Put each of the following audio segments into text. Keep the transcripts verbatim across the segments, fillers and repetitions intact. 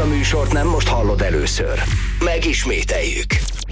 a műsort nem most hallod először. Megismételjük.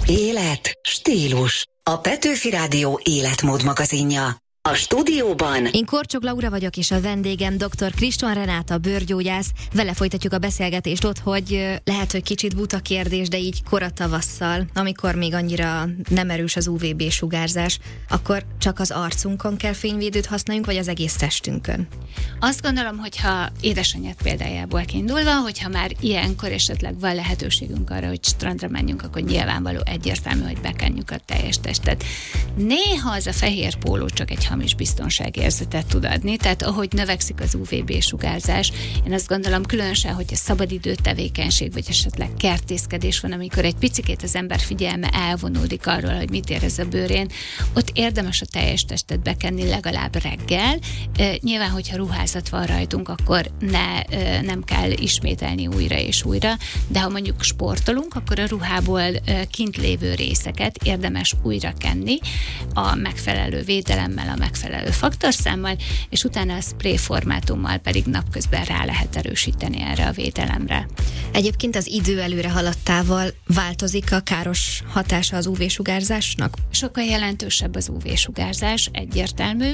Élet, stílus. A Petőfi Rádió életmód magazinja. A stúdióban én Korcsok Laura vagyok, és a vendégem dr. Kriston Renáta, bőrgyógyász. Vele folytatjuk a beszélgetést ott, hogy lehet, hogy kicsit buta kérdés, de így kora tavasszal, amikor még annyira nem erős az ú vé bé sugárzás, akkor csak az arcunkon kell fényvédőt használjunk, vagy az egész testünkön? Azt gondolom, hogyha édesanyád példájából kiindulva, hogyha már ilyenkor esetleg van lehetőségünk arra, hogy strandra menjünk, akkor nyilvánvaló egyértelmű, hogy bekenjük a teljes testet. Néha az a fehér póló csak egy hamis biztonságérzetet tud adni, tehát ahogy növekszik az ú vé bé sugárzás, én azt gondolom, különösen, hogyha szabadidő tevékenység, vagy esetleg kertészkedés van, amikor egy picikét az ember figyelme elvonódik arról, hogy mit érez a bőrén, ott érdemes a teljes testet bekenni legalább reggel. E, nyilván, hogyha ruházat van rajtunk, akkor ne, e, nem kell ismételni újra és újra, de ha mondjuk sportolunk, akkor a ruhából e, kint lévő részeket érdemes újra kenni a megfelelő védelemmel, a megfelelő faktorszámmal, és utána a spray formátummal pedig napközben rá lehet erősíteni erre a védelemre. Egyébként az idő előre haladtával változik a káros hatása az ú vé-sugárzásnak? Sokkal jelentősebb az ú vé-sugárzás, egyértelmű,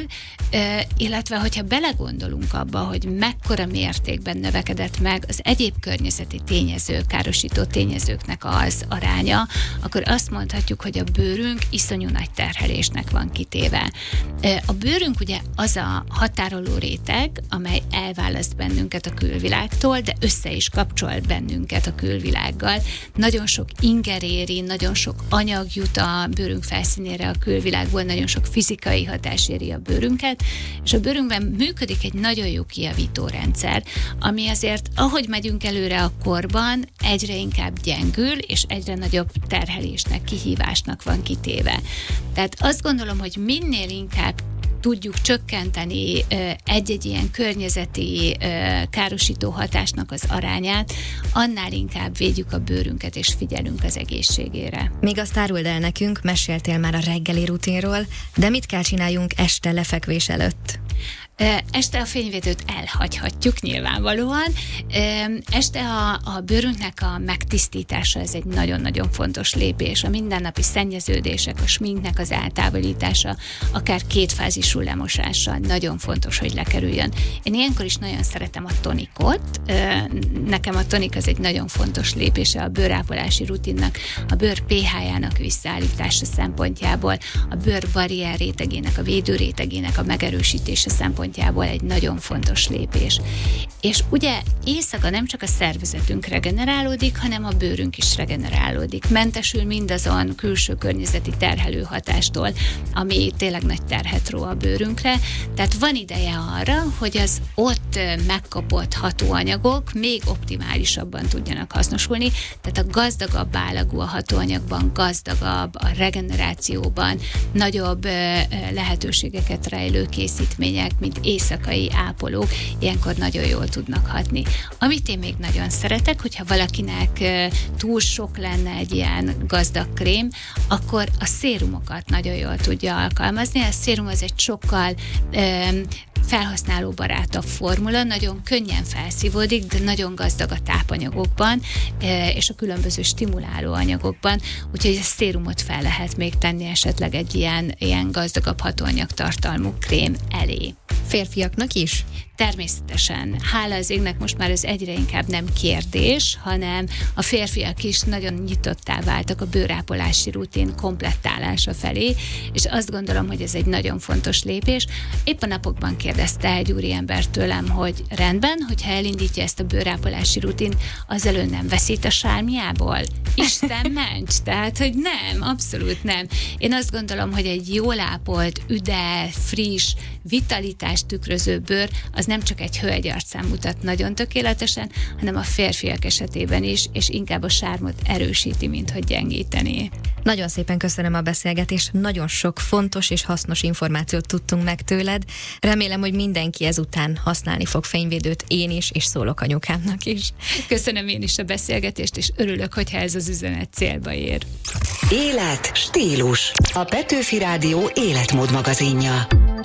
illetve hogyha belegondolunk abba, hogy mekkora mértékben növekedett meg az egyéb környezeti tényezők, károsító tényezőknek az aránya, akkor azt mondhatjuk, hogy a bőrünk iszonyú nagy terhelésnek van kitéve. A bőrünk ugye az a határoló réteg, amely elválaszt bennünket a külvilágtól, de össze is kapcsol bennünket a külvilággal. Nagyon sok inger éri, nagyon sok anyag jut a bőrünk felszínére a külvilágból, nagyon sok fizikai hatás éri a bőrünket, és a bőrünkben működik egy nagyon jó kijavító rendszer, ami azért, ahogy megyünk előre a korban, egyre inkább gyengül, és egyre nagyobb terhelésnek, kihívásnak van kitéve. Tehát azt gondolom, hogy minél inkább tudjuk csökkenteni egy-egy ilyen környezeti károsító hatásnak az arányát, annál inkább védjük a bőrünket és figyelünk az egészségére. Még azt áruld el nekünk, meséltél már a reggeli rutinról, de mit kell csináljunk este lefekvés előtt? Este a fényvédőt elhagyhatjuk nyilvánvalóan. Este a, a bőrünknek a megtisztítása, ez egy nagyon-nagyon fontos lépés. A mindennapi szennyeződések, a sminknek az eltávolítása, akár kétfázisú lemosással nagyon fontos, hogy lekerüljön. Én ilyenkor is nagyon szeretem a tonikot. Nekem a tonik az egy nagyon fontos lépése a bőrápolási rutinnak, a bőr pé há-jának visszaállítása szempontjából, a bőr barrier rétegének, a védő rétegének a megerősítése szempontjából egy nagyon fontos lépés. És ugye éjszaka nem csak a szervezetünk regenerálódik, hanem a bőrünk is regenerálódik. Mentesül mindazon külső környezeti terhelő hatástól, ami tényleg nagy terhet ró a bőrünkre. Tehát van ideje arra, hogy az ott megkapott hatóanyagok még optimálisabban tudjanak hasznosulni. Tehát a gazdagabb állagú a hatóanyagban, gazdagabb a regenerációban, nagyobb lehetőségeket rejlő készítmények, mint éjszakai ápolók, ilyenkor nagyon jól tudnak hatni. Amit én még nagyon szeretek, hogyha valakinek túl sok lenne egy ilyen gazdag krém, akkor a szérumokat nagyon jól tudja alkalmazni. A szérum az egy sokkal um, felhasználóbarátabb formula, nagyon könnyen felszívódik, de nagyon gazdag a tápanyagokban és a különböző stimuláló anyagokban, úgyhogy a szérumot fel lehet még tenni esetleg egy ilyen, ilyen gazdagabb hatóanyagtartalmú krém elé. Férfiaknak is? Természetesen. Hála az égnek most már ez egyre inkább nem kérdés, hanem a férfiak is nagyon nyitottá váltak a bőrápolási rutin komplettálása felé, és azt gondolom, hogy ez egy nagyon fontos lépés. Épp a napokban kérdezte egy úriember tőlem, hogy rendben, hogyha elindítja ezt a bőrápolási rutin, azzal ön nem veszít a sálmiából? Isten ments! Tehát, hogy nem, abszolút nem. Én azt gondolom, hogy egy jól ápolt, üde, friss, vitalitást tükröző bőr, az nem csak egy hölgyarcán mutat nagyon tökéletesen, hanem a férfiak esetében is, és inkább a sármot erősíti, mint hogy gyengíteni. Nagyon szépen köszönöm a beszélgetést, nagyon sok fontos és hasznos információt tudtunk meg tőled. Remélem, hogy mindenki ezután használni fog fényvédőt, én is, és szólok anyukámnak is. Köszönöm én is a beszélgetést, és örülök, hogyha ez az üzenet célba ér. Élet, stílus. A Petőfi Rádió életmód magazinja.